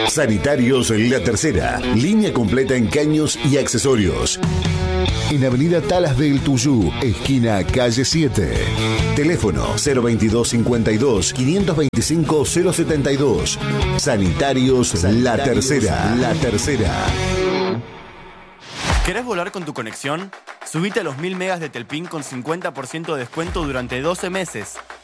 Sanitarios La Tercera, línea completa en caños y accesorios. En Avenida Talas del Tuyú, esquina calle 7. Teléfono 022 52 525 072. Sanitarios La Tercera. La Tercera. ¿Querés volar con tu conexión? Subite a los 1000 megas de Telpin con 50% de descuento durante 12 meses.